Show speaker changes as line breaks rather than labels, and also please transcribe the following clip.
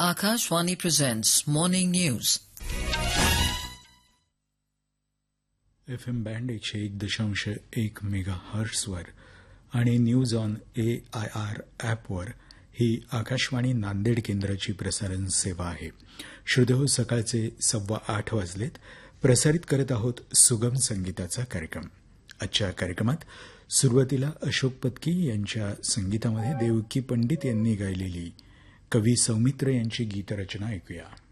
Akashvani presents Morning News.
FM band 101.1 मेगाहर्ट्झवर आणि news on AIR ॲपवर ही आकाशवाणी नांदेड केंद्राची प्रसारण सेवा आहे. श्रोतेहो, सकाळचे 7:15 वाजलेत. प्रसारित करत आहोत सुगम संगीताचा कार्यक्रम. आजच्या कार्यक्रमात सुरुवातीला अशोक पत्की यांच्या संगीतामध्ये देवकी पंडित यांनी गायलेली कवी सौमित्र यांची गीतरचना ऐकूया.